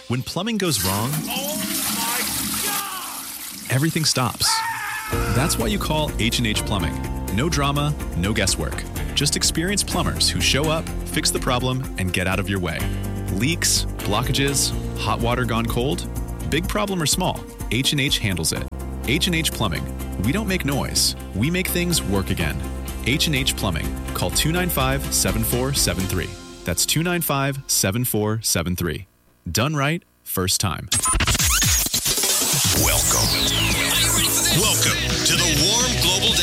When plumbing goes wrong, everything stops. That's why you call H&H Plumbing. No drama, no guesswork. Just experienced plumbers who show up, fix the problem, and get out of your way. Leaks, blockages, hot water gone cold? Big problem or small, H&H handles it. H&H Plumbing. We don't make noise. We make things work again. H&H Plumbing. Call 295-7473. That's 295-7473. Done right, first time. Welcome to the